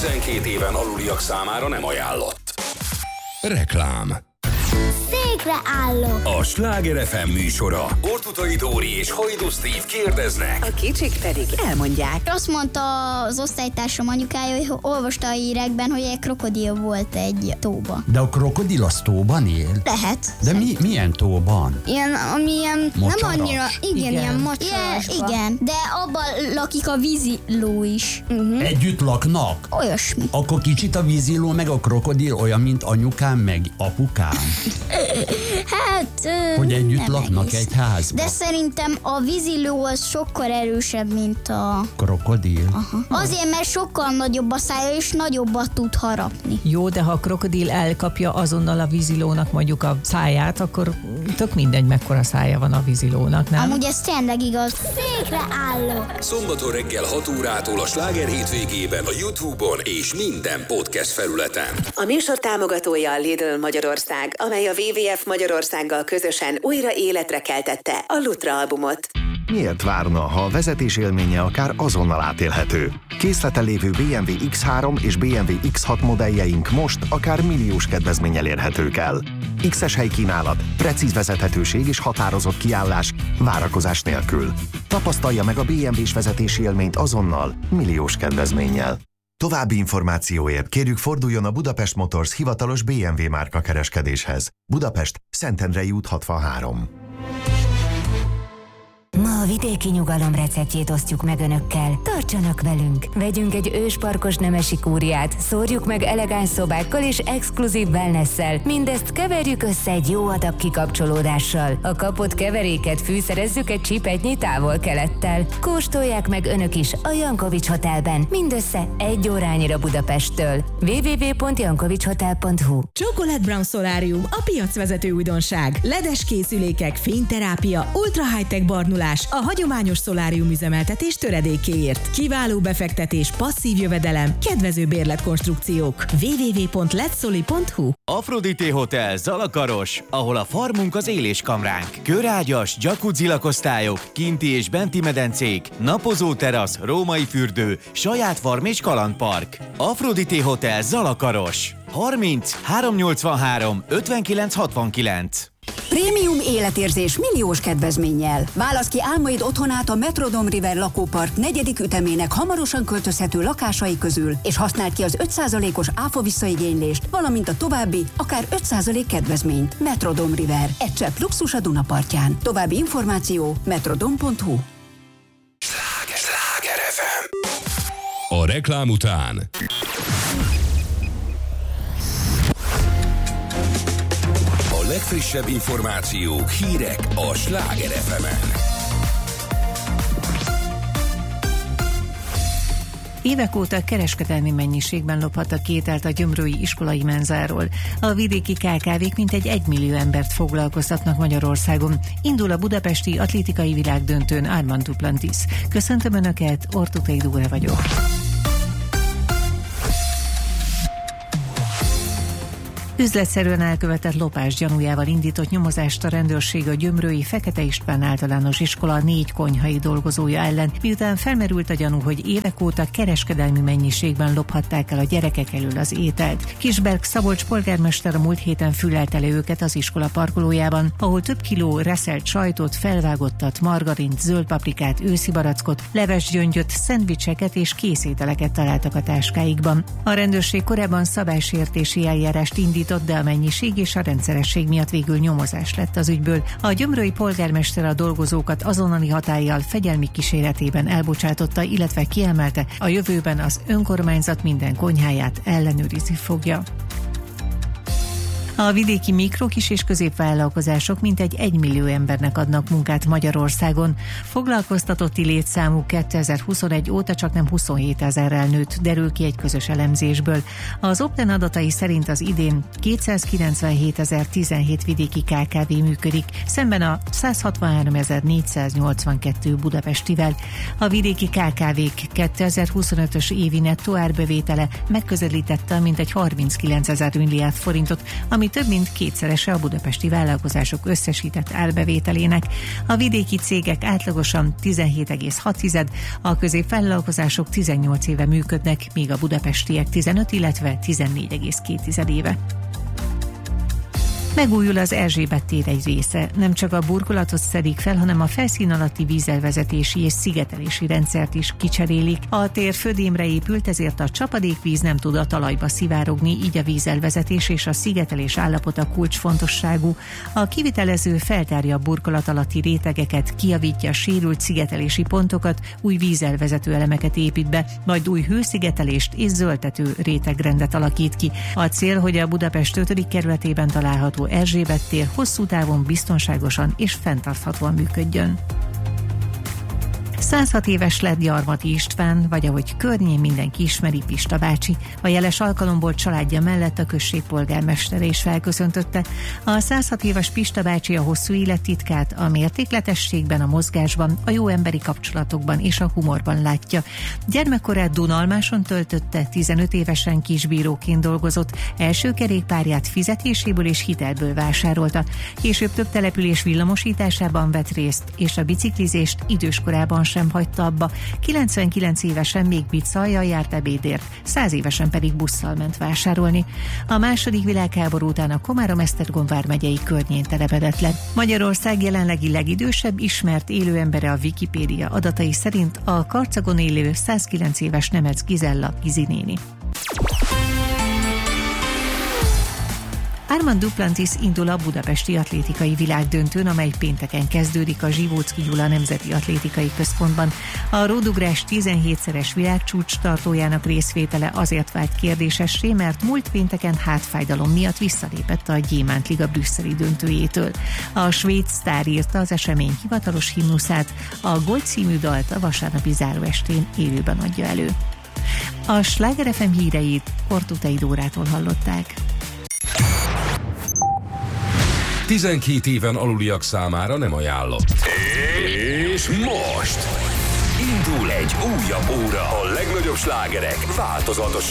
12 éven aluliak számára nem ajánlott. Reklám. Székre állok. A Sláger FM műsora. Ortutai Dóri és Hajdú Steve kérdeznek. A kicsik pedig elmondják. Azt mondta az osztálytársam anyukája, hogy olvasta a hírekben, hogy egy krokodil volt egy tóban. De a krokodil az tóban él? Lehet. De milyen tóban? Ilyen, amilyen Mocsaras? nem annyira, igen, ilyen mocsarasba. Igen, de abban lakik a víziló is. Együtt laknak? Olyasmi. Akkor kicsit a víziló meg a krokodil olyan, mint anyukám meg apukám? Hát, hogy együtt nem laknak egész. egy házban? De szerintem a víziló az sokkal erősebb, mint a krokodil? Aha. Azért, mert sokkal nagyobb a szája, és nagyobbat tud harapni. Jó, de ha a krokodil elkapja azonnal a vízilónak mondjuk a száját, akkor tök mindegy, mekkora szája van a vízilónak, nem? Amúgy ez tényleg igaz. Székre állok. Szombaton reggel 6 órától a Sláger hétvégében a YouTube-on és minden podcast felületen. A műsor támogatója a Lidl Magyarország, amely a WWF Magyarországgal közösen újra életre keltette a Lutra albumot. Miért várna, ha a vezetés élménye akár azonnal átélhető? Készleten lévő BMW X3 és BMW X6 modelljeink most akár milliós kedvezménnyel érhetők el. X-es helykínálat, precíz vezethetőség és határozott kiállás várakozás nélkül. Tapasztalja meg a BMW-s vezetési élményt azonnal, milliós kedvezménnyel. További információért kérjük forduljon a Budapest Motors hivatalos BMW márka kereskedéshez. Budapest, Szentendrei út 63. Ma a vidéki nyugalom receptjét osztjuk meg önökkel. Tartsanak velünk! Vegyünk egy ősparkos nemesi kúriát, szórjuk meg elegáns szobákkal és exkluzív wellnesszel. Mindezt keverjük össze egy jó adag kikapcsolódással. A kapott keveréket fűszerezzük egy csipetnyi távol-kelettel. Kóstolják meg önök is a Jankovics Hotelben, mindössze 1 órányira Budapesttől. www.jankovicshotel.hu. Chocolate Brown Solarium, a piacvezető újdonság. LED-es készülékek, fényterápia, ultra high-tech barnulás, a hagyományos szolárium üzemeltetés töredékéért. Kiváló befektetés, passzív jövedelem, kedvező bérletkonstrukciók. www.letsoli.hu. Aphrodite Hotel Zalakaros, ahol a farmunk az éléskamránk. Körágyas, jacuzzi lakosztályok, kinti és benti medencék, napozó terasz, római fürdő, saját farm és kalandpark. Aphrodite Hotel Zalakaros. 30 383 59 69. Prémium életérzés milliós kedvezménnyel. Válasz ki álmaid otthonát a Metrodome River lakópark 4. ütemének hamarosan költözhető lakásai közül, és használd ki az 5%-os áfa visszaigénylést, valamint a további, akár 5% kedvezményt. Metrodome River. Egy csepp luxus a Dunapartján. További információ metrodome.hu. Sláger FM. A reklám után a legfrissebb információk, hírek a Sláger FM-en. Évek óta kereskedelmi mennyiségben lophattak ételt a gyömrői iskolai menzáról. A vidéki KKV-k mintegy 1 millió embert foglalkoztatnak Magyarországon. Indul a budapesti atlétikai világdöntőn Armand Duplantis. Köszöntöm Önöket, Ortutai Dóra vagyok. Üzletszerűen elkövetett lopás gyanújával indított nyomozást a rendőrség a gyömrői Fekete István általános iskola 4 konyhai dolgozója ellen, miután felmerült a gyanú, hogy évek óta kereskedelmi mennyiségben lophatták el a gyerekek elől az ételt. Kisberg Szabolcs polgármester a múlt héten fülelte le őket az iskola parkolójában, ahol több kiló reszelt sajtot, felvágottat, margarint, zöld paprikát, őszi barackot, levesgyöngyöt, szendvicseket és készételeket találtak a táskáikban. A rendőrség korábban szabálysértési eljárást indított, de a mennyiség és a rendszeresség miatt végül nyomozás lett az ügyből. A gyömrői polgármester a dolgozókat azonnali hatállyal fegyelmi kíséretében elbocsátotta, illetve kiemelte, a jövőben az önkormányzat minden konyháját ellenőrizni fogja. A vidéki mikro, kis és középvállalkozások mintegy 1 millió embernek adnak munkát Magyarországon. Foglalkoztatotti létszámuk 2021 óta csaknem 27 000-rel nőtt, derül ki egy közös elemzésből. Az Opten adatai szerint az idén 297 017 vidéki KKV működik, szemben a 163 482 budapestivel. A vidéki KKV-k 2025-ös évi nettó árbevétele megközelítette mintegy 39 000 milliárd forintot, ami ami több mint kétszerese a budapesti vállalkozások összesített árbevételének. A vidéki cégek átlagosan 17,6, a középvállalkozások 18 éve működnek, míg a budapestiek 15, illetve 14,2 éve. Megújul az Erzsébet tér egy része. Nem csak a burkolatot szedik fel, hanem a felszín alatti vízelvezetési és szigetelési rendszert is kicserélik. A tér födémre épült, ezért a csapadékvíz nem tud a talajba szivárogni, így a vízelvezetés és a szigetelés állapota kulcsfontosságú. A kivitelező feltárja a burkolat alatti rétegeket, kijavítja a sérült szigetelési pontokat, új vízelvezető elemeket épít be, majd új hőszigetelést és zöldtető rétegrendet alakít ki. A cél, hogy a Budapest 5. kerületében található Erzsébet tér hosszú távon biztonságosan és fenntarthatóan működjön. 106 éves lett Gyarmati István, vagy ahogy környén mindenki ismeri, Pista bácsi. A jeles alkalomból családja mellett a község polgármestere is felköszöntötte. A 106 éves Pista bácsi a hosszú élettitkát a mértékletességben, a mozgásban, a jó emberi kapcsolatokban és a humorban látja. Gyermekkorát Dunalmáson töltötte, 15 évesen kisbíróként dolgozott, első kerékpárját fizetéséből és hitelből vásárolta. Később több település villamosításában vett részt, és a biciklizést időskorában sem hagyta abba. 99 évesen még bicajjal járt ebédért, 100 évesen pedig busszal ment vásárolni. A második világháború után a Komárom-Esztergom vármegyei környén telepedett le. Magyarország jelenlegi legidősebb ismert élőembere a Wikipédia adatai szerint a Karcagon élő 109 éves Nemec Gizella Gizinéni. Armand Duplantis indul a budapesti atlétikai világdöntőn, amely pénteken kezdődik a Zsivóczky Gyula Nemzeti Atlétikai Központban. A ródugrás 17-szeres világcsúcs tartójának részvétele azért vált kérdésessé, mert múlt pénteken hátfájdalom miatt visszalépett a Gyémánt Liga brüsszeli döntőjétől. A svéd sztár írta az esemény hivatalos himnuszát, a Gold című dalt a vasárnapi záróestén élőben adja elő. A Sláger FM híreit Ortutai Dórától hallották. 12 éven aluliak számára nem ajánlott. És most indul egy újabb óra. A legnagyobb slágerek változatos